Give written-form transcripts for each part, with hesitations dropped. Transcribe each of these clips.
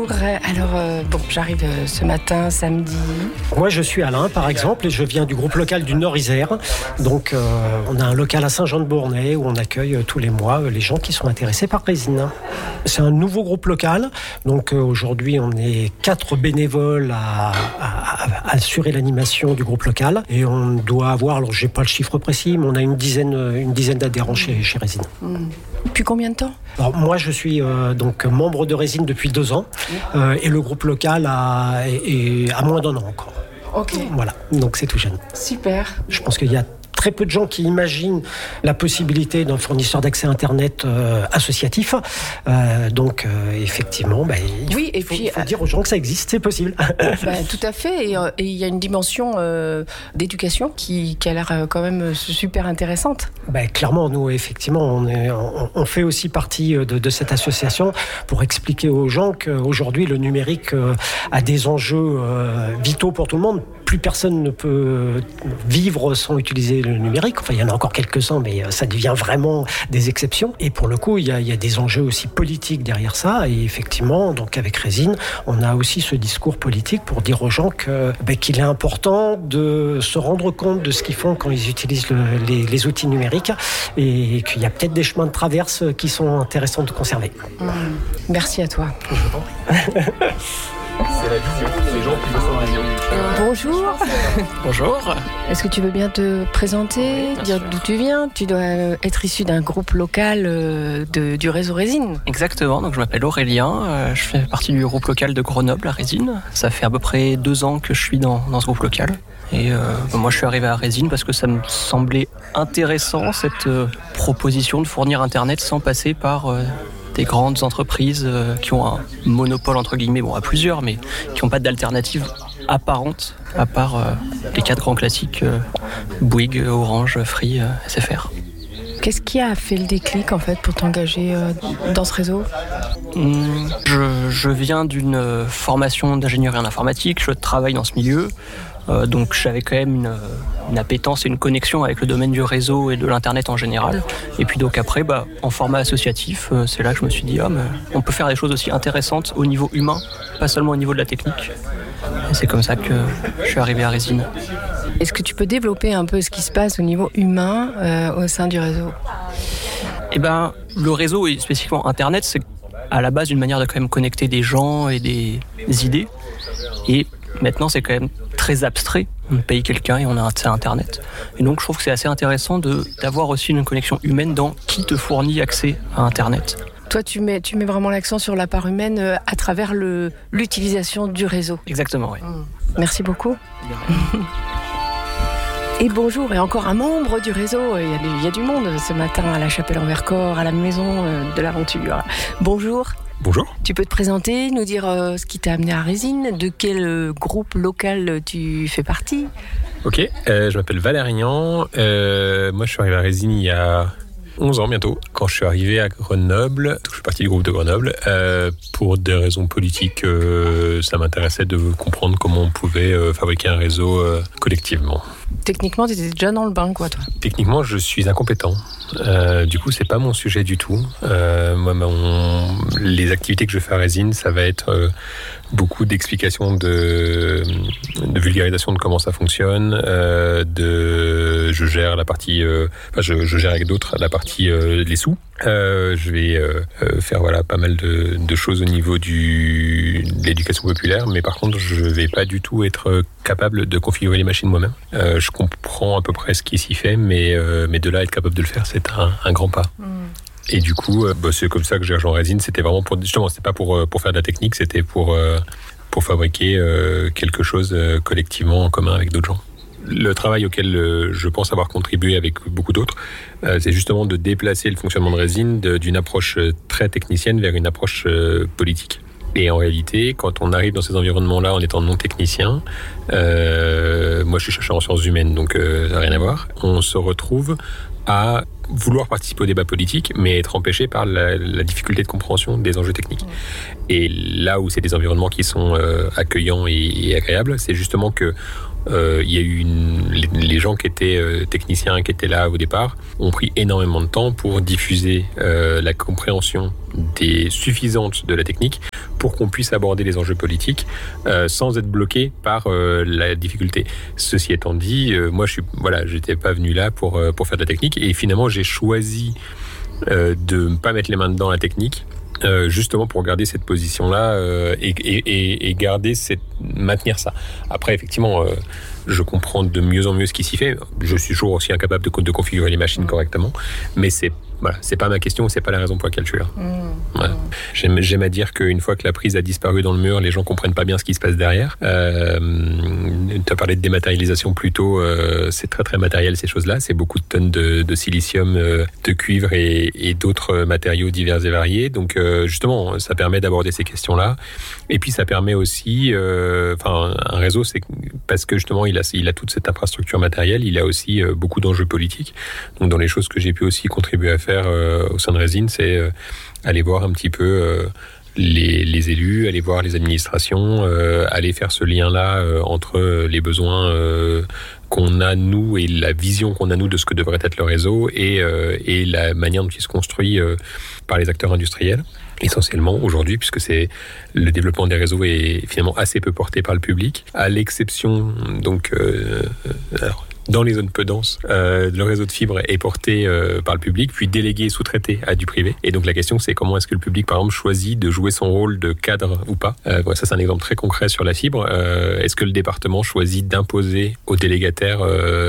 Alors, j'arrive ce matin, samedi. Moi, je suis Alain, par exemple, et je viens du groupe local du Nord-Isère. Donc, on a un local à Saint-Jean-de-Bournay où on accueille tous les mois les gens qui sont intéressés par résine. C'est un nouveau groupe local. Donc, aujourd'hui, on est 4 bénévoles à assurer l'animation du groupe local. Et on doit avoir, alors j'ai pas le chiffre précis, mais on a une dizaine d'adhérents chez Résine. Depuis combien de temps ? Alors, moi, je suis donc membre de Résine depuis 2 ans et le groupe local a moins d'1 an encore. Ok. Voilà, donc c'est tout jeune. Super. Je pense qu'il y a très peu de gens qui imaginent la possibilité d'un fournisseur d'accès Internet associatif. Donc, effectivement, il faut dire aux gens que ça existe, c'est possible. Tout à fait. Et il y a une dimension d'éducation qui a l'air quand même super intéressante. Clairement, nous, effectivement, on fait aussi partie de cette association pour expliquer aux gens qu'aujourd'hui, le numérique a des enjeux vitaux pour tout le monde. Plus personne ne peut vivre sans utiliser le numérique. Enfin, il y en a encore quelques-uns, mais ça devient vraiment des exceptions. Et pour le coup, il y a des enjeux aussi politiques derrière ça. Et effectivement, donc avec Résine, on a aussi ce discours politique pour dire aux gens qu'il est important de se rendre compte de ce qu'ils font quand ils utilisent les outils numériques et qu'il y a peut-être des chemins de traverse qui sont intéressants de conserver. Merci à toi. Je t'en prie. C'est la vision, les gens qui le font à la vision. Bonjour. Bonjour. Est-ce que tu veux bien te présenter, dire d'où tu viens ? Tu dois être issu d'un groupe local du réseau Résine. Exactement, donc je m'appelle Aurélien, je fais partie du groupe local de Grenoble à Résine. Ça fait à peu près 2 ans que je suis dans ce groupe local. Et moi je suis arrivé à Résine parce que ça me semblait intéressant cette proposition de fournir Internet sans passer par des grandes entreprises qui ont un monopole entre guillemets, à plusieurs, mais qui n'ont pas d'alternative apparente à part les 4 grands classiques Bouygues, Orange, Free, SFR. Qu'est-ce qui a fait le déclic en fait pour t'engager dans ce réseau ? Je viens d'une formation d'ingénierie en informatique, je travaille dans ce milieu. Donc j'avais quand même une appétence et une connexion avec le domaine du réseau et de l'internet en général. Et puis donc après, en format associatif, c'est là que je me suis dit mais on peut faire des choses aussi intéressantes au niveau humain, pas seulement au niveau de la technique. Et c'est comme ça que je suis arrivé à Résine. Est-ce que tu peux développer un peu ce qui se passe au niveau humain au sein du réseau ? Le réseau et spécifiquement Internet, c'est à la base une manière de quand même connecter des gens et des idées. Et maintenant, c'est quand même très abstrait. On paye quelqu'un et on a accès à Internet. Et donc, je trouve que c'est assez intéressant d'avoir aussi une connexion humaine dans qui te fournit accès à Internet. Toi, tu mets vraiment l'accent sur la part humaine à travers l'utilisation du réseau. Exactement, oui. Merci beaucoup. Et bonjour, et encore un membre du réseau. Il y a du monde ce matin à la Chapelle-en-Vercors, à la Maison de l'Aventure. Bonjour. Bonjour. Tu peux te présenter, nous dire ce qui t'a amené à Résine, de quel groupe local tu fais partie ? Ok, je m'appelle Valérian. Moi, je suis arrivé à Résine il y a 11 ans bientôt, quand je suis arrivé à Grenoble. Je suis parti du groupe de Grenoble. Pour des raisons politiques, ça m'intéressait de comprendre comment on pouvait fabriquer un réseau collectivement. Techniquement, tu étais déjà dans le bain, quoi, toi ? Techniquement, je suis incompétent. Du coup, c'est pas mon sujet du tout. Les activités que je fais à Résine, ça va être beaucoup d'explications de vulgarisation de comment ça fonctionne. Je gère la partie, je gère avec d'autres la partie les sous. Je vais faire pas mal de choses au niveau de l'éducation populaire, mais par contre, je vais pas du tout être capable de configurer les machines moi-même. Je comprends à peu près ce qui s'y fait, mais de là être capable de le faire, c'est un grand pas. Et du coup, c'est comme ça que j'ai rejoint Résine. C'était vraiment c'était pas pour faire de la technique, c'était pour fabriquer quelque chose collectivement en commun avec d'autres gens. Le travail auquel je pense avoir contribué avec beaucoup d'autres, c'est justement de déplacer le fonctionnement de Résine d'une approche très technicienne vers une approche politique. Et en réalité, quand on arrive dans ces environnements-là en étant non technicien, moi je suis chercheur en sciences humaines, donc ça n'a rien à voir, on se retrouve à vouloir participer au débat politique, mais être empêché par la difficulté de compréhension des enjeux techniques. Et là où c'est des environnements qui sont accueillants et agréables, c'est justement que il y a eu les gens qui étaient techniciens, qui étaient là au départ, ont pris énormément de temps pour diffuser la compréhension suffisante de la technique pour qu'on puisse aborder les enjeux politiques sans être bloqué par la difficulté. Ceci étant dit, moi j'étais pas venu là pour faire de la technique, et finalement j'ai choisi de ne pas mettre les mains dedans la technique, justement pour garder cette position-là et maintenir ça. Après, effectivement, je comprends de mieux en mieux ce qui s'y fait. Je suis toujours aussi incapable de configurer les machines correctement, mais c'est pas ma question, c'est pas la raison pour laquelle je suis là. Voilà. J'aime à dire qu'une fois que la prise a disparu dans le mur, les gens comprennent pas bien ce qui se passe derrière. Tu as parlé de dématérialisation plus tôt, c'est très très matériel ces choses-là, c'est beaucoup de tonnes de silicium, de cuivre et d'autres matériaux divers et variés. Donc justement, ça permet d'aborder ces questions-là. Et puis ça permet aussi, un réseau, c'est parce que justement il a toute cette infrastructure matérielle, il a aussi beaucoup d'enjeux politiques. Donc dans les choses que j'ai pu aussi contribuer à faire au sein de Résine, c'est aller voir un petit peu les élus, aller voir les administrations, aller faire ce lien-là entre les besoins qu'on a nous et la vision qu'on a nous de ce que devrait être le réseau et la manière dont il se construit par les acteurs industriels. Essentiellement aujourd'hui, puisque le développement des réseaux est finalement assez peu porté par le public, à l'exception donc dans les zones peu denses, le réseau de fibre est porté par le public, puis délégué et sous-traité à du privé. Et donc la question, c'est comment est-ce que le public, par exemple, choisit de jouer son rôle de cadre ou pas. Ça, c'est un exemple très concret sur la fibre. Est-ce que le département choisit d'imposer aux délégataires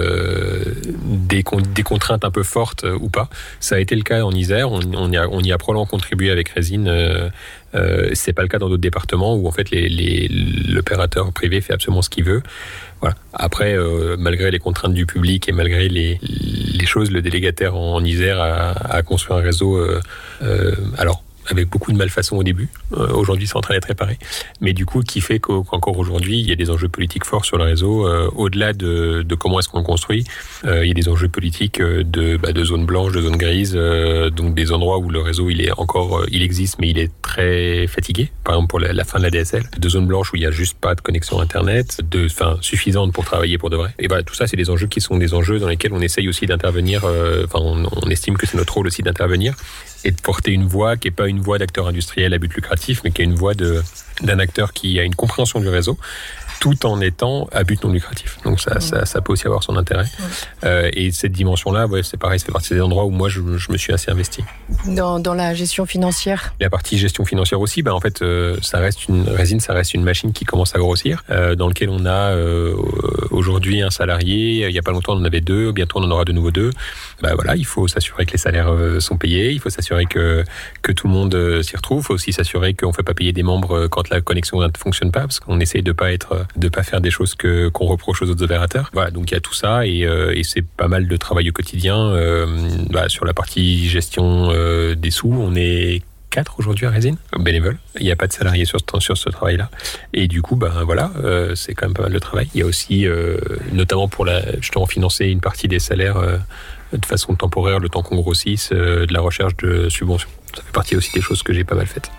des contraintes un peu fortes ou pas? Ça a été le cas en Isère. On y a probablement contribué avec Résine. C'est pas le cas dans d'autres départements où en fait l'opérateur privé fait absolument ce qu'il veut. Voilà. Après, malgré les contraintes du public et malgré les choses, le délégataire en Isère a construit un réseau. Alors, avec beaucoup de malfaçons au début. Aujourd'hui, c'est en train d'être réparé. Mais du coup, qui fait qu'encore aujourd'hui, il y a des enjeux politiques forts sur le réseau. Au-delà de comment est-ce qu'on le construit, il y a des enjeux politiques de zones blanches, de zones grises, donc des endroits où le réseau, il existe, mais il est très fatigué. Par exemple, pour la fin de la DSL. De zones blanches où il n'y a juste pas de connexion Internet, suffisante pour travailler pour de vrai. Et voilà, tout ça, c'est des enjeux qui sont des enjeux dans lesquels on essaye aussi d'intervenir. On estime que c'est notre rôle aussi d'intervenir et de porter une voix qui n'est pas une voix d'acteur industriel à but lucratif, mais qui est une voix d'un acteur qui a une compréhension du réseau, tout en étant à but non lucratif. Donc ça peut aussi avoir son intérêt. Et cette dimension-là, c'est pareil, ça fait partie des endroits où moi je me suis assez investi. Dans la gestion financière. La partie gestion financière aussi, en fait, Résine, ça reste une machine qui commence à grossir, dans lequel on a aujourd'hui un salarié. Il n'y a pas longtemps, on en avait 2. Bientôt, on en aura de nouveau 2. Il faut s'assurer que les salaires sont payés. Il faut s'assurer que tout le monde s'y retrouve. Il faut aussi s'assurer qu'on ne fait pas payer des membres quand la connexion ne fonctionne pas, parce qu'on essaye de pas faire des choses qu'on reproche aux autres opérateurs. Voilà, donc il y a tout ça et c'est pas mal de travail au quotidien. Sur la partie gestion des sous, on est 4 aujourd'hui à Résine, bénévoles. Il n'y a pas de salariés sur ce travail-là. Et du coup, c'est quand même pas mal de travail. Il y a aussi, notamment pour justement financer une partie des salaires de façon temporaire, le temps qu'on grossisse, de la recherche de subventions. Ça fait partie aussi des choses que j'ai pas mal faites.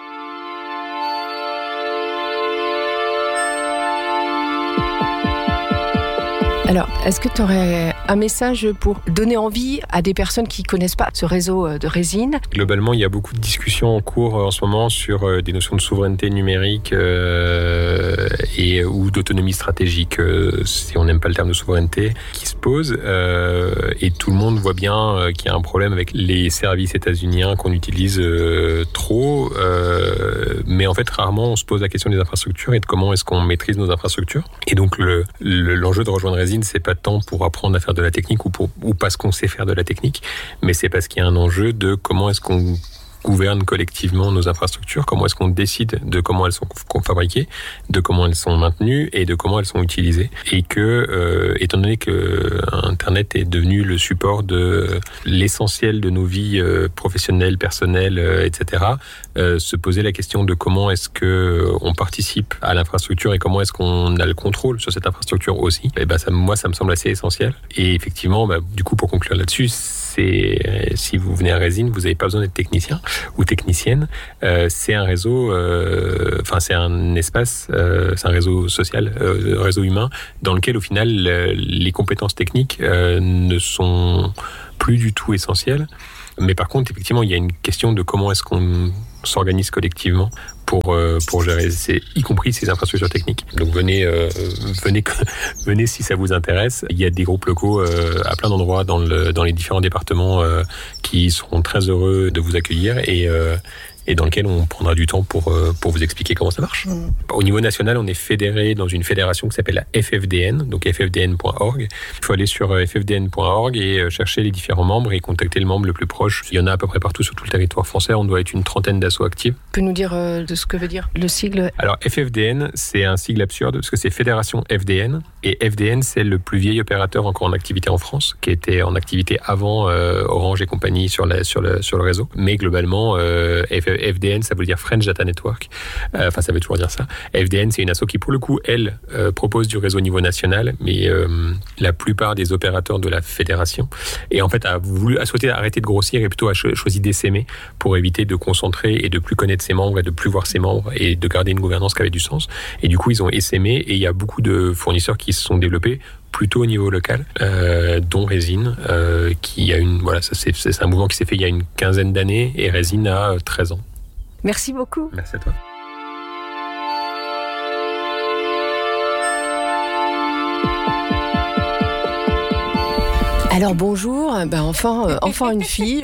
Alors, est-ce que tu aurais un message pour donner envie à des personnes qui ne connaissent pas ce réseau de Résine? Globalement, il y a beaucoup de discussions en cours en ce moment sur des notions de souveraineté numérique ou d'autonomie stratégique, si on n'aime pas le terme de souveraineté, qui se posent. Et tout le monde voit bien qu'il y a un problème avec les services états-uniens qu'on utilise trop. Mais en fait, rarement, on se pose la question des infrastructures et de comment est-ce qu'on maîtrise nos infrastructures. Et donc, l'enjeu de rejoindre Résine, c'est pas tant pour apprendre à faire de la technique ou parce qu'on sait faire de la technique, mais c'est parce qu'il y a un enjeu de comment est-ce qu'on gouverne collectivement nos infrastructures, comment est-ce qu'on décide de comment elles sont fabriquées, de comment elles sont maintenues et de comment elles sont utilisées. Et que, étant donné que Internet est devenu le support de l'essentiel de nos vies professionnelles, personnelles, etc., se poser la question de comment est-ce qu'on participe à l'infrastructure et comment est-ce qu'on a le contrôle sur cette infrastructure aussi, moi, ça me semble assez essentiel. Et effectivement, du coup, pour conclure là-dessus, si vous venez à Résine, vous n'avez pas besoin d'être technicien ou technicienne. C'est un réseau, c'est un espace, c'est un réseau social, un réseau humain, dans lequel au final les compétences techniques ne sont plus du tout essentielles. Mais par contre, effectivement, il y a une question de comment est-ce qu'on s'organise collectivement pour gérer, y compris ces infrastructures techniques. Donc venez si ça vous intéresse. Il y a des groupes locaux à plein d'endroits dans les différents départements qui seront très heureux de vous accueillir et dans lequel on prendra du temps pour vous expliquer comment ça marche. Au niveau national, on est fédéré dans une fédération qui s'appelle la FFDN, donc ffdn.org. Il faut aller sur ffdn.org et chercher les différents membres et contacter le membre le plus proche. Il y en a à peu près partout sur tout le territoire français. On doit être une 30aine d'assauts actifs. Tu peux nous dire de ce que veut dire le sigle ? Alors FFDN, c'est un sigle absurde parce que c'est Fédération FDN. Et FDN, c'est le plus vieil opérateur encore en activité en France, qui était en activité avant Orange et compagnie sur le réseau. Mais globalement, FDN, ça veut dire French Data Network. Ça veut toujours dire ça. FDN, c'est une asso qui, pour le coup, elle, propose du réseau au niveau national, mais la plupart des opérateurs de la fédération, et en fait, a souhaité arrêter de grossir et plutôt a choisi d'essaimer pour éviter de concentrer et de plus connaître ses membres et de plus voir ses membres et de garder une gouvernance qui avait du sens. Et du coup, ils ont essaimé et il y a beaucoup de fournisseurs qui se sont développés plutôt au niveau local, dont Résine, qui a c'est un mouvement qui s'est fait il y a une quinzaine d'années et Résine a 13 ans. Merci beaucoup. Merci à toi. Alors bonjour, enfin une fille.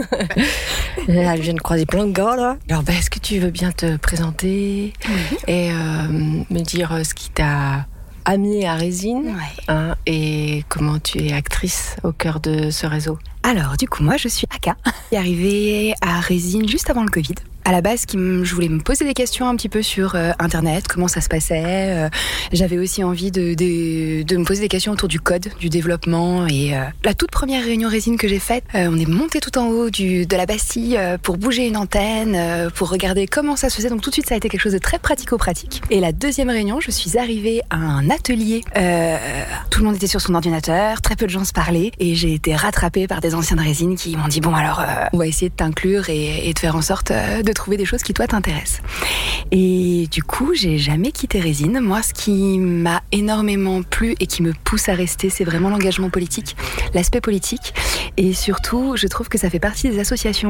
Là, je viens de croiser plein de gars là. Alors est-ce que tu veux bien te présenter et me dire ce qui t'a amenée à Résine, et comment tu es actrice au cœur de ce réseau. Alors, du coup, moi, je suis Aka, qui est arrivée à Résine juste avant le Covid. À la base, je voulais me poser des questions un petit peu sur Internet, comment ça se passait. J'avais aussi envie de me poser des questions autour du code, du développement. Et la toute première réunion Résine que j'ai faite, on est monté tout en haut de la Bastille pour bouger une antenne, pour regarder comment ça se faisait. Donc tout de suite, ça a été quelque chose de très pratico-pratique. Et la deuxième réunion, je suis arrivée à un atelier. Tout le monde était sur son ordinateur, très peu de gens se parlaient. Et j'ai été rattrapée par des anciens de Résine qui m'ont dit « Bon, alors, on va essayer de t'inclure et de faire en sorte de trouver des choses qui toi t'intéressent. » Et du coup, j'ai jamais quitté Résine. Moi, ce qui m'a énormément plu et qui me pousse à rester, c'est vraiment l'engagement politique, l'aspect politique. Et surtout, je trouve que ça fait partie des associations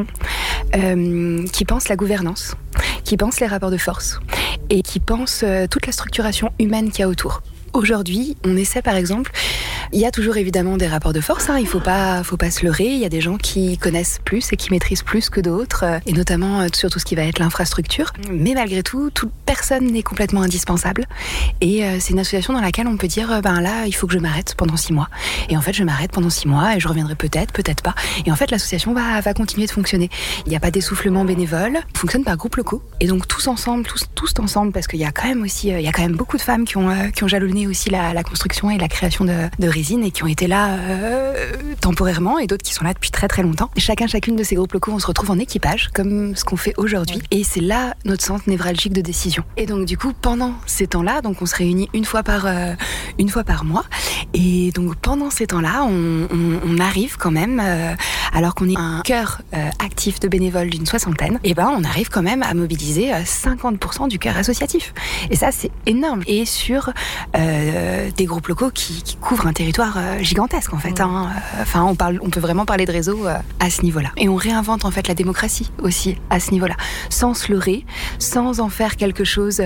qui pensent la gouvernance, qui pensent les rapports de force et qui pensent toute la structuration humaine qu'il y a autour. Aujourd'hui, on essaie par exemple, il y a toujours évidemment des rapports de force, il faut pas se leurrer, il y a des gens qui connaissent plus et qui maîtrisent plus que d'autres, et notamment sur tout ce qui va être l'infrastructure. Mais malgré tout, toute personne n'est complètement indispensable, et c'est une association dans laquelle on peut dire, là, il faut que je m'arrête pendant 6 mois. Et en fait, je m'arrête pendant 6 mois et je reviendrai peut-être pas. Et en fait, l'association va continuer de fonctionner. Il n'y a pas d'essoufflement bénévole, on fonctionne par groupes locaux. Et donc tous ensemble, parce qu'il y a quand même beaucoup de femmes qui ont jalonné aussi la construction et la création de Résine et qui ont été là temporairement, et d'autres qui sont là depuis très très longtemps. Chacune de ces groupes locaux, on se retrouve en équipage comme ce qu'on fait aujourd'hui, et c'est là notre centre névralgique de décision. Et donc du coup, pendant ces temps-là, donc on se réunit une fois par mois, et donc pendant ces temps-là, on arrive quand même, alors qu'on est un cœur actif de bénévoles d'une 60aine, et on arrive quand même à mobiliser 50% du cœur associatif. Et ça, c'est énorme. Et sur des groupes locaux qui couvrent un territoire gigantesque en fait. On peut vraiment parler de réseau à ce niveau-là. Et on réinvente en fait la démocratie aussi à ce niveau-là, sans se leurrer, sans en faire quelque chose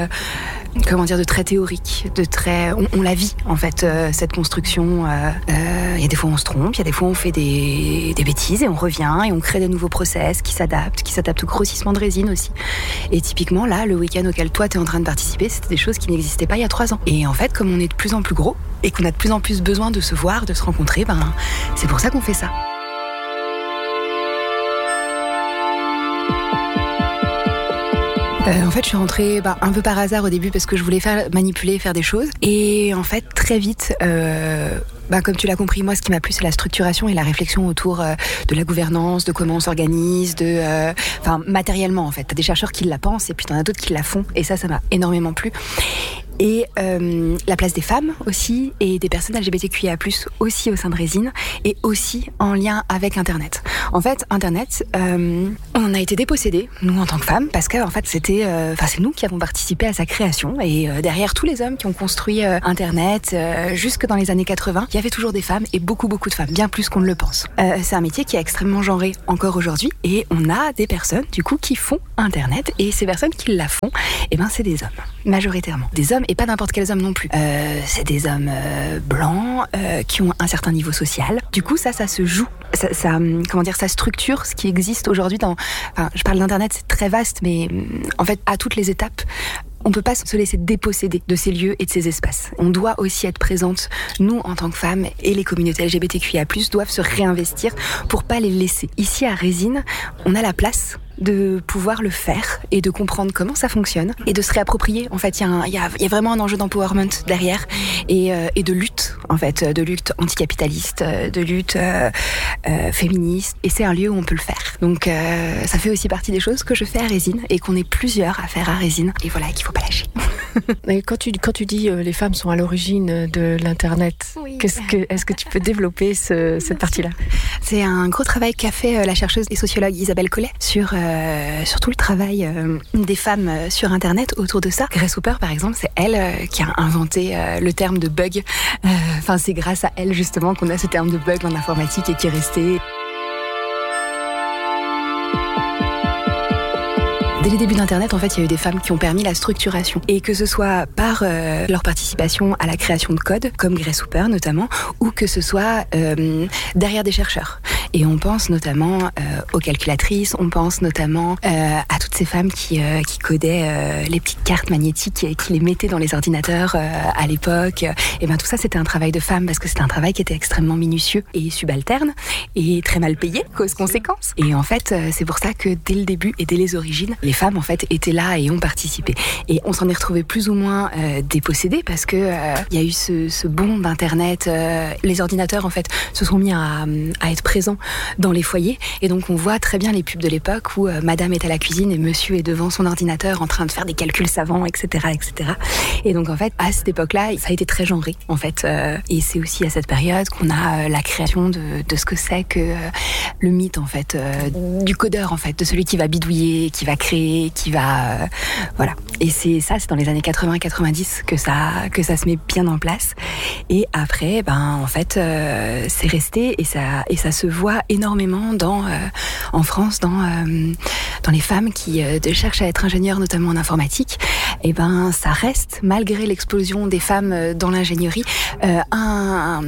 de très théorique, on la vit en fait, cette construction. Il y a des fois on se trompe, il y a des fois on fait des bêtises et on revient et on crée des nouveaux process qui s'adaptent au grossissement de Résine aussi. Et typiquement là, le week-end auquel toi t'es en train de participer, c'était des choses qui n'existaient pas il y a 3 ans. Et en fait, comme on est de plus en plus gros et qu'on a de plus en plus besoin de se voir, de se rencontrer, c'est pour ça qu'on fait ça. En fait, je suis rentrée un peu par hasard au début parce que je voulais manipuler, faire des choses. Et en fait, très vite, comme tu l'as compris, moi, ce qui m'a plu, c'est la structuration et la réflexion autour de la gouvernance, de comment on s'organise, matériellement, en fait. T'as des chercheurs qui la pensent et puis t'en as d'autres qui la font. Et ça m'a énormément plu. Et la place des femmes aussi, et des personnes LGBTQIA+, aussi au sein de Résine, et aussi en lien avec Internet. En fait, Internet, on a été dépossédés, nous en tant que femmes, parce que en fait, c'est nous qui avons participé à sa création. Et derrière tous les hommes qui ont construit Internet, jusque dans les années 80, il y avait toujours des femmes, et beaucoup de femmes, bien plus qu'on ne le pense. C'est un métier qui est extrêmement genré encore aujourd'hui, et on a des personnes, du coup, qui font Internet, et ces personnes qui la font, c'est des hommes, majoritairement. Des hommes, et pas n'importe quels hommes non plus. C'est des hommes blancs, qui ont un certain niveau social. Du coup, ça se joue. Ça structure ce qui existe aujourd'hui je parle d'Internet, c'est très vaste, mais en fait, à toutes les étapes, on ne peut pas se laisser déposséder de ces lieux et de ces espaces. On doit aussi être présente, nous, en tant que femmes, et les communautés LGBTQIA+, doivent se réinvestir pour pas les laisser. Ici, à Résine, on a la place de pouvoir le faire et de comprendre comment ça fonctionne et de se réapproprier. En fait, il y a vraiment un enjeu d'empowerment derrière et de lutte, en fait, de lutte anticapitaliste, de lutte féministe. Et c'est un lieu où on peut le faire. Donc, ça fait aussi partie des choses que je fais à Résine et qu'on est plusieurs à faire à Résine. Et voilà, qu'il faut pas lâcher. Et quand tu dis les femmes sont à l'origine de l'Internet, oui. Est-ce que tu peux développer cette partie-là ? C'est un gros travail qu'a fait la chercheuse et sociologue Isabelle Collet sur tout le travail des femmes sur Internet autour de ça. Grace Hopper, par exemple, c'est elle qui a inventé le terme de bug. C'est grâce à elle, justement, qu'on a ce terme de bug en informatique et qui est resté. Dès les débuts d'Internet, en fait, il y a eu des femmes qui ont permis la structuration. Et que ce soit par leur participation à la création de code, comme Grace Hopper notamment, ou que ce soit derrière des chercheurs. Et on pense notamment aux calculatrices, on pense notamment à toutes ces femmes qui codaient les petites cartes magnétiques et qui les mettaient dans les ordinateurs à l'époque. Et tout ça, c'était un travail de femme parce que c'était un travail qui était extrêmement minutieux et subalterne et très mal payé, cause conséquence. Et en fait, c'est pour ça que dès le début et dès les origines, les femmes en fait étaient là et ont participé. Et on s'en est retrouvés plus ou moins dépossédés parce que il y a eu ce bond d'Internet. Les ordinateurs en fait se sont mis à être présents dans les foyers et donc on voit très bien les pubs de l'époque où madame est à la cuisine et monsieur est devant son ordinateur en train de faire des calculs savants, etc. Et donc en fait à cette époque-là ça a été très genré en fait et c'est aussi à cette période qu'on a la création de ce que c'est que le mythe en fait du codeur en fait, de celui qui va bidouiller, qui va créer, qui va voilà. Et c'est dans les années 80-90 que ça se met bien en place et après en fait c'est resté et ça se voit énormément en France dans les femmes qui cherchent à être ingénieures, notamment en informatique. Et ça reste, malgré l'explosion des femmes dans l'ingénierie, un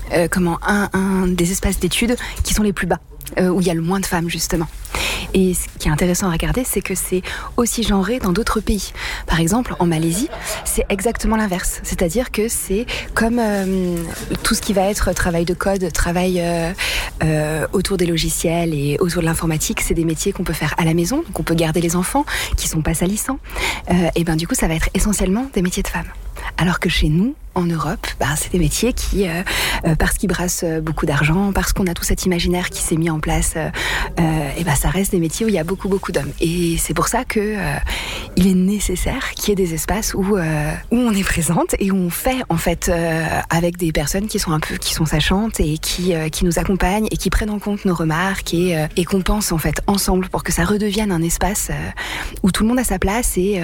des espaces d'études qui sont les plus bas, où il y a le moins de femmes justement. Et ce qui est intéressant à regarder, c'est que c'est aussi genré dans d'autres pays. Par exemple, en Malaisie, c'est exactement l'inverse. C'est-à-dire que c'est comme tout ce qui va être travail de code, travail autour des logiciels et autour de l'informatique, c'est des métiers qu'on peut faire à la maison, qu'on peut garder les enfants, qui sont pas salissants. Et du coup, ça va être essentiellement des métiers de femmes. Alors que chez nous, en Europe, c'est des métiers qui, parce qu'ils brassent beaucoup d'argent, parce qu'on a tout cet imaginaire qui s'est mis en place, ça reste des métiers où il y a beaucoup d'hommes. Et c'est pour ça que il est nécessaire qu'il y ait des espaces où on est présente et où on fait en fait avec des personnes qui sont sachantes et qui nous accompagnent et qui prennent en compte nos remarques et qu'on pense en fait ensemble pour que ça redevienne un espace où tout le monde a sa place et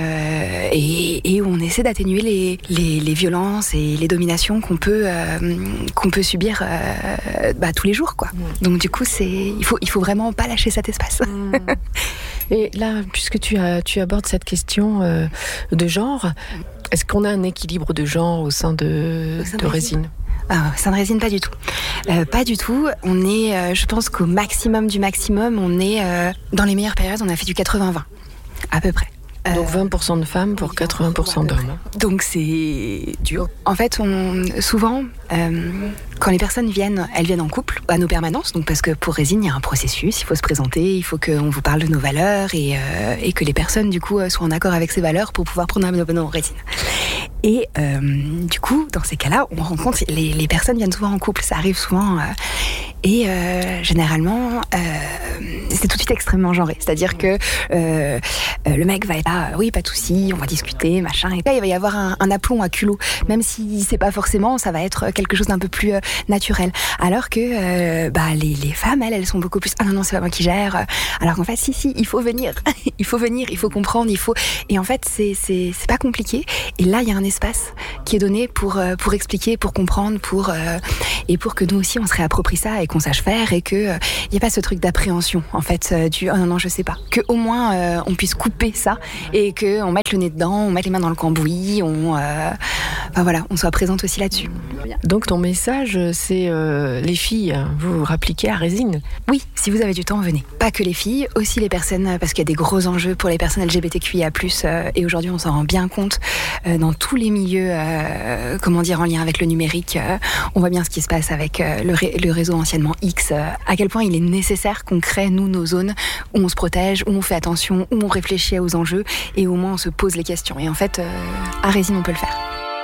où on essaie d'atténuer les violences et les dominations qu'on peut subir tous les jours quoi. Donc du coup il faut vraiment pas lâcher cet espace. Et là, puisque tu abordes cette question de genre, est-ce qu'on a un équilibre de genre au sein de Résine ? Au sein de Résine, pas du tout. Pas du tout. On est, je pense qu'au maximum du maximum, on est dans les meilleures périodes, on a fait du 80-20 à peu près. Donc 20% de femmes pour 80% d'hommes. Donc c'est dur. En fait, souvent, quand les personnes viennent, elles viennent en couple à nos permanences. Donc parce que pour Résine, il y a un processus, il faut se présenter, il faut qu'on vous parle de nos valeurs et que les personnes du coup soient en accord avec ces valeurs pour pouvoir prendre un abonnement en Résine. Et du coup, dans ces cas-là, on rencontre les personnes viennent souvent en couple, ça arrive souvent. Et généralement, c'est tout de suite extrêmement genré. C'est-à-dire que le mec va être là, oui, pas de souci, on va discuter, machin. Et là, il va y avoir un aplomb à culot, même si c'est pas forcément, ça va être quelque chose d'un peu plus naturel. Alors que les femmes, elles sont beaucoup plus, ah non, c'est pas moi qui gère. Alors qu'en fait, si, il faut venir, il faut comprendre, Et en fait, c'est pas compliqué. Et là, il y a un espace qui est donné pour expliquer, pour comprendre, et pour que nous aussi, on se réapproprie ça et qu'on sache faire et que il y a pas ce truc d'appréhension, en fait, du oh non, je sais pas. Que au moins on puisse couper ça et que on mette le nez dedans, on mette les mains dans le cambouis, on soit présente aussi là-dessus. Donc ton message, c'est les filles, vous vous rappliquez à Résine. Oui, si vous avez du temps, venez. Pas que les filles, aussi les personnes, parce qu'il y a des gros enjeux pour les personnes LGBTQIA+, et aujourd'hui on s'en rend bien compte dans tous les milieux, en lien avec le numérique. On voit bien ce qui se passe avec le réseau anciennement X, à quel point il est nécessaire qu'on crée, nous, nos zones où on se protège, où on fait attention, où on réfléchit aux enjeux et au moins on se pose les questions. Et en fait, à Résine, on peut le faire.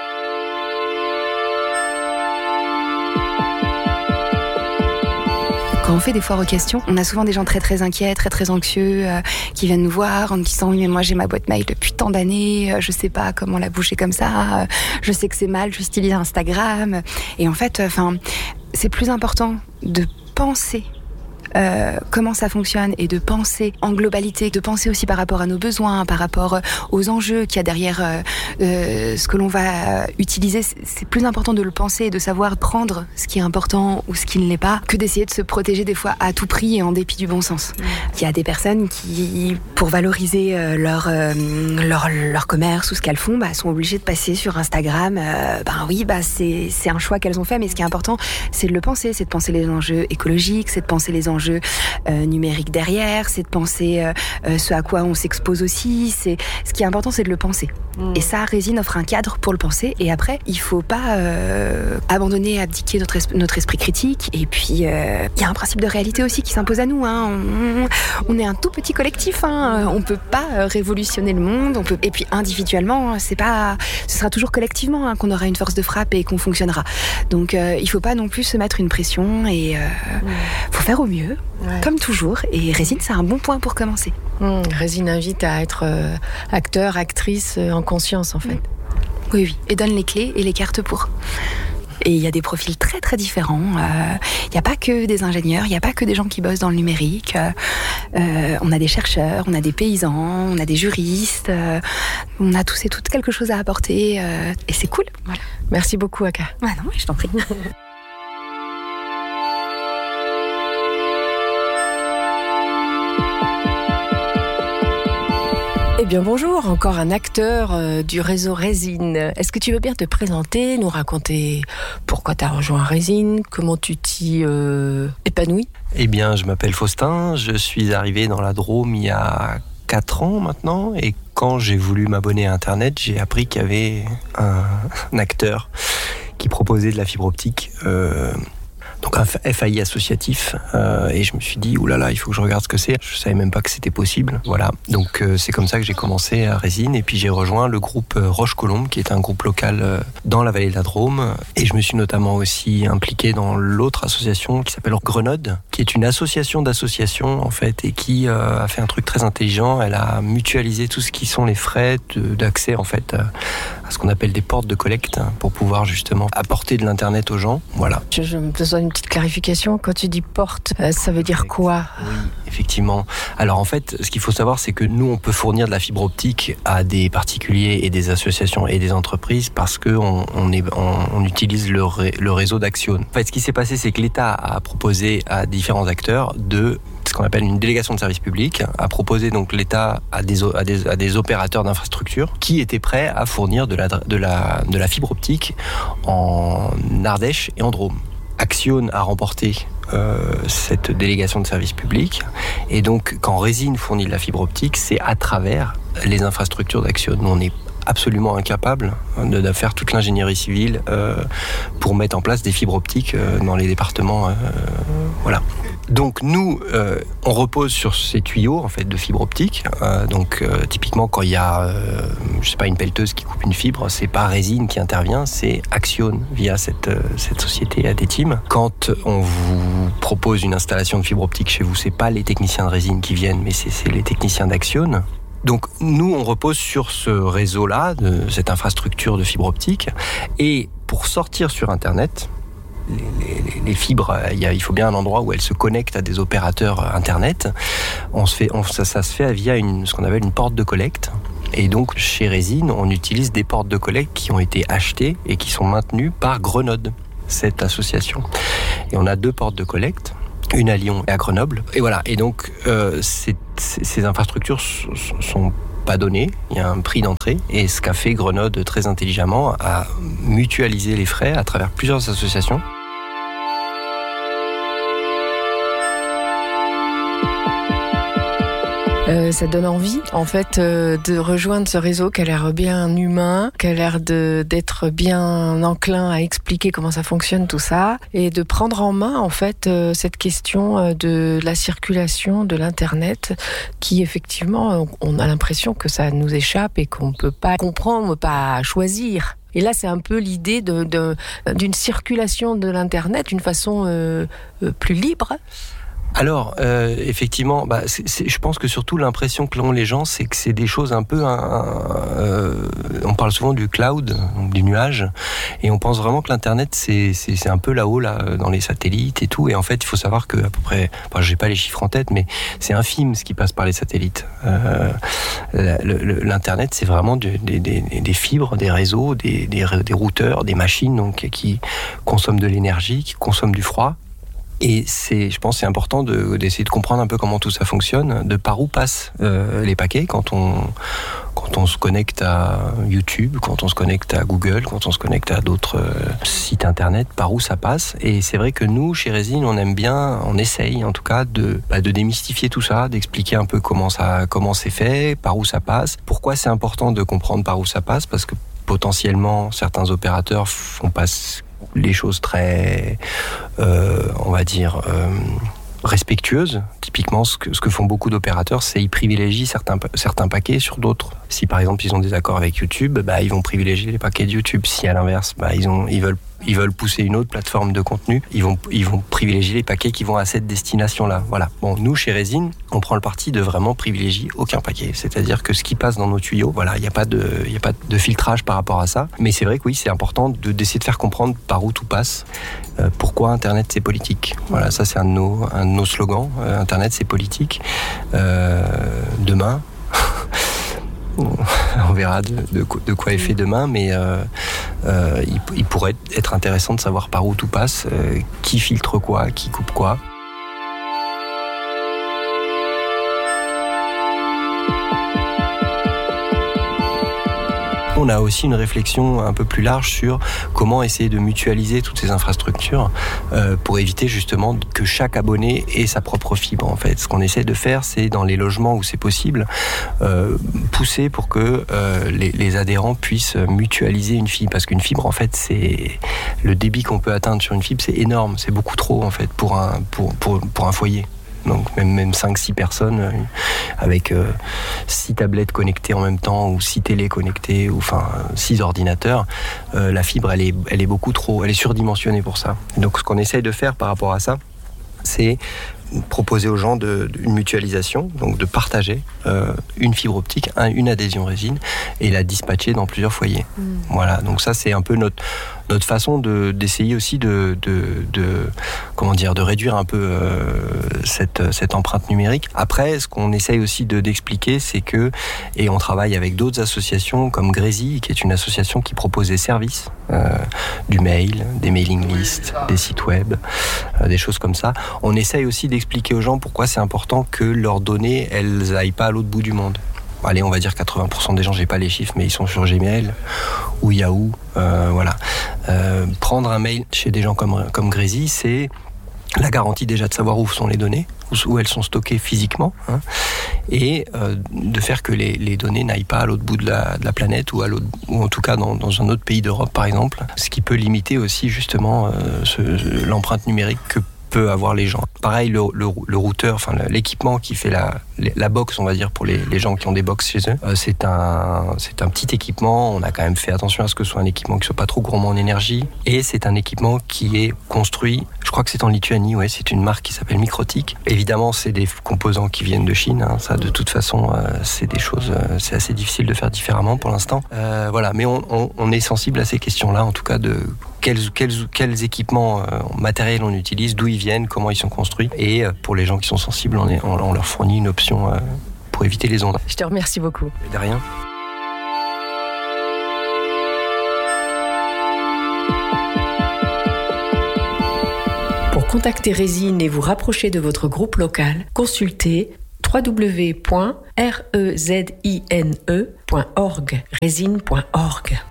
Quand on fait des foires aux questions, on a souvent des gens très très inquiets, très très anxieux qui viennent nous voir en nous disant oui mais moi j'ai ma boîte mail depuis tant d'années, je sais pas comment la bouger comme ça, je sais que c'est mal, j'utilise Instagram. Et en fait, c'est plus important de penser comment ça fonctionne et de penser en globalité, de penser aussi par rapport à nos besoins, par rapport aux enjeux qu'il y a derrière ce que l'on va utiliser. C'est plus important de le penser et de savoir prendre ce qui est important ou ce qui ne l'est pas que d'essayer de se protéger des fois à tout prix et en dépit du bon sens. Il y a des personnes qui, pour valoriser leur commerce ou ce qu'elles font, sont obligées de passer sur Instagram. C'est un choix qu'elles ont fait, mais ce qui est important, c'est de le penser, c'est de penser les enjeux écologiques, c'est de penser les enjeux numériques derrière, c'est de penser ce à quoi on s'expose aussi. Ce qui est important, c'est de le penser. Et ça, Résine offre un cadre pour le penser. Et après, il faut pas abandonner, abdiquer notre esprit critique. Et puis, il y a un principe de réalité aussi qui s'impose à nous. On est un tout petit collectif. On peut pas révolutionner le monde. Et puis, individuellement, ce sera toujours collectivement qu'on aura une force de frappe et qu'on fonctionnera. Donc, il faut pas non plus se mettre une pression et faut faire au mieux. Comme toujours, et Résine, c'est un bon point pour commencer. Résine invite à être acteur, actrice en conscience, en fait. Oui, et donne les clés et les cartes pour. Et il y a des profils très très différents. Il n'y a pas que des ingénieurs, il n'y a pas que des gens qui bossent dans le numérique. On a des chercheurs, on a des paysans, on a des juristes. On a tous et toutes quelque chose à apporter. Et c'est cool. Voilà. Merci beaucoup, Aka. Non, je t'en prie. Eh bien bonjour, encore un acteur du réseau Résine. Est-ce que tu veux bien te présenter, nous raconter pourquoi tu as rejoint Résine, comment tu t'y épanouis ? Eh bien, je m'appelle Faustin, je suis arrivé dans la Drôme il y a 4 ans maintenant, et quand j'ai voulu m'abonner à Internet, j'ai appris qu'il y avait un acteur qui proposait de la fibre optique. Donc un FAI associatif, et je me suis dit oulala, il faut que je regarde ce que c'est. Je savais même pas que c'était possible. Voilà. Donc c'est comme ça que j'ai commencé à Résine, et puis j'ai rejoint le groupe Roche-Colombe, qui est un groupe local dans la vallée de la Drôme, et je me suis notamment aussi impliqué dans l'autre association qui s'appelle Grenode, qui est une association d'associations en fait, et qui a fait un truc très intelligent. Elle a mutualisé tout ce qui sont les frais d'accès en fait à ce qu'on appelle des portes de collecte, pour pouvoir justement apporter de l'internet aux gens. Voilà. Je me besoin une petite clarification. Quand tu dis porte, ça veut dire quoi ? Oui, effectivement. Alors en fait, ce qu'il faut savoir, c'est que nous, on peut fournir de la fibre optique à des particuliers et des associations et des entreprises parce qu'on utilise le réseau d'Axione. En fait, ce qui s'est passé, c'est que l'État a proposé à différents acteurs de ce qu'on appelle une délégation de service public, a proposé donc l'État à des opérateurs d'infrastructures qui étaient prêts à fournir de la fibre optique en Ardèche et en Drôme. Axione a remporté cette délégation de service public, et donc quand Résine fournit de la fibre optique, c'est à travers les infrastructures d'Axione. Nous, on est absolument incapable de faire toute l'ingénierie civile pour mettre en place des fibres optiques dans les départements. Voilà. Donc nous, on repose sur ces tuyaux en fait de fibre optique. Typiquement quand il y a, une pelleteuse qui coupe une fibre, c'est pas Résine qui intervient, c'est Axione via cette société ADTeam. Quand on vous propose une installation de fibre optique chez vous, c'est pas les techniciens de Résine qui viennent, mais c'est les techniciens d'Axione. Donc nous, on repose sur ce réseau-là, de cette infrastructure de fibre optique, et pour sortir sur Internet. Les fibres, il faut bien un endroit où elles se connectent à des opérateurs Internet. Ça se fait via ce qu'on appelle une porte de collecte. Et donc, chez Résine, on utilise des portes de collecte qui ont été achetées et qui sont maintenues par Grenode, cette association. Et on a 2 portes de collecte, une à Lyon et à Grenoble. Et voilà. Et donc, ces infrastructures sont pas donné, il y a un prix d'entrée, et ce qu'a fait Grenode très intelligemment a mutualisé les frais à travers plusieurs associations. Ça donne envie, en fait, de rejoindre ce réseau qui a l'air bien humain, qui a l'air d'être bien enclin à expliquer comment ça fonctionne, tout ça, et de prendre en main, en fait, cette question de la circulation de l'Internet, qui, effectivement, on a l'impression que ça nous échappe et qu'on ne peut pas comprendre, pas choisir. Et là, c'est un peu l'idée d'une circulation de l'Internet d'une façon plus libre. Alors, effectivement, je pense que surtout l'impression que l'ont les gens, c'est que c'est des choses un peu... on parle souvent du cloud, donc du nuage, et on pense vraiment que l'Internet, c'est un peu là-haut, là, dans les satellites et tout. Et en fait, il faut savoir que à peu près... j'ai pas les chiffres en tête, mais c'est infime ce qui passe par les satellites. L'Internet, c'est vraiment des fibres, des réseaux, des routeurs, des machines donc, qui consomment de l'énergie, qui consomment du froid. Et je pense, c'est important d'essayer de comprendre un peu comment tout ça fonctionne, de par où passent les paquets quand on se connecte à YouTube, quand on se connecte à Google, quand on se connecte à d'autres sites internet, par où ça passe. Et c'est vrai que nous, chez Résine, on essaye en tout cas de démystifier tout ça, d'expliquer un peu comment c'est fait, par où ça passe. Pourquoi c'est important de comprendre par où ça passe, parce que potentiellement, certains opérateurs font passer les choses très, on va dire, respectueuses. Typiquement, ce que font beaucoup d'opérateurs, c'est ils privilégient certains paquets sur d'autres. Si par exemple ils ont des accords avec YouTube, ils vont privilégier les paquets de YouTube. Si à l'inverse, ils veulent pousser une autre plateforme de contenu, ils vont privilégier les paquets qui vont à cette destination-là. Voilà. Bon, nous chez Résine, on prend le parti de vraiment privilégier aucun paquet. C'est-à-dire que ce qui passe dans nos tuyaux, voilà, il n'y a pas de filtrage par rapport à ça. Mais c'est vrai que oui, c'est important d'essayer de faire comprendre par où tout passe. Pourquoi Internet c'est politique. Voilà, ça c'est un de nos slogans. Internet c'est politique. Demain. On verra de quoi est fait demain, mais il pourrait être intéressant de savoir par où tout passe, qui filtre quoi, qui coupe quoi. On a aussi une réflexion un peu plus large sur comment essayer de mutualiser toutes ces infrastructures pour éviter justement que chaque abonné ait sa propre fibre. En fait, ce qu'on essaie de faire, c'est dans les logements où c'est possible, pousser pour que les adhérents puissent mutualiser une fibre. Parce qu'une fibre, en fait, c'est le débit qu'on peut atteindre sur une fibre, c'est énorme, c'est beaucoup trop en fait pour un foyer. Donc même 5-6 personnes avec 6 tablettes connectées en même temps ou 6 télés connectées ou enfin 6 ordinateurs, la fibre elle est beaucoup trop, elle est surdimensionnée pour ça. Donc ce qu'on essaye de faire par rapport à ça, c'est proposer aux gens une mutualisation, donc de partager une fibre optique, une adhésion Résine et la dispatcher dans plusieurs foyers. Voilà, donc ça c'est un peu notre façon d'essayer aussi de réduire un peu cette empreinte numérique. Après, ce qu'on essaye aussi d'expliquer, c'est que, et on travaille avec d'autres associations comme Grézy, qui est une association qui propose des services, du mail, des mailing lists, des sites web, des choses comme ça. On essaye aussi d'expliquer aux gens pourquoi c'est important que leurs données, elles aillent pas à l'autre bout du monde. Allez, on va dire 80% des gens, j'ai pas les chiffres, mais ils sont sur Gmail ou Yahoo, voilà. Prendre un mail chez des gens comme Grézy, c'est la garantie déjà de savoir où sont les données, où elles sont stockées physiquement, hein, et de faire que les données n'aillent pas à l'autre bout de la planète ou en tout cas dans un autre pays d'Europe par exemple, ce qui peut limiter aussi justement l'empreinte numérique que peut avoir les gens. Pareil, le routeur, enfin l'équipement qui fait la box, on va dire, pour les gens qui ont des box chez eux, c'est un petit équipement. On a quand même fait attention à ce que ce soit un équipement qui soit pas trop gourmand en énergie. Et c'est un équipement qui est construit, je crois que c'est en Lituanie, ouais, c'est une marque qui s'appelle Mikrotik. Évidemment, c'est des composants qui viennent de Chine. Hein, ça, de toute façon, c'est des choses, c'est assez difficile de faire différemment pour l'instant. Voilà, mais on est sensible à ces questions-là, en tout cas de quels équipements matériels on utilise, d'où ils viennent, comment ils sont construits. Et pour les gens qui sont sensibles, on leur fournit une option pour éviter les ondes. Je te remercie beaucoup. De rien. Pour contacter Résine et vous rapprocher de votre groupe local, consultez www.rezine.org, résine.org.